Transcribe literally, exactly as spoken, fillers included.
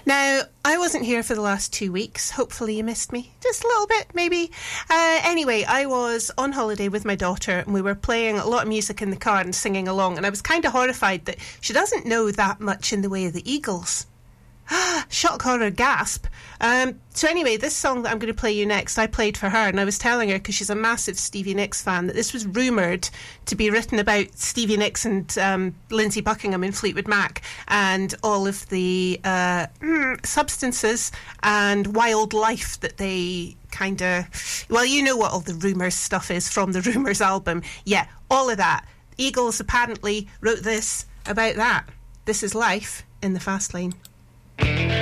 Now, I wasn't here for the last two weeks. Hopefully you missed me. Just a little bit, maybe. Uh, anyway, I was on holiday with my daughter and we were playing a lot of music in the car and singing along, and I was kind of horrified that she doesn't know that much in the way of the Eagles. Shock, horror, gasp. Um, so anyway, this song that I'm going to play you next, I played for her, and I was telling her, because she's a massive Stevie Nicks fan, that this was rumoured to be written about Stevie Nicks and um, Lindsey Buckingham in Fleetwood Mac and all of the uh, mm, substances and wild life that they kind of... Well, you know what all the Rumours stuff is from the Rumours album. Yeah, all of that. Eagles apparently wrote this about that. This is Life in the Fast Lane.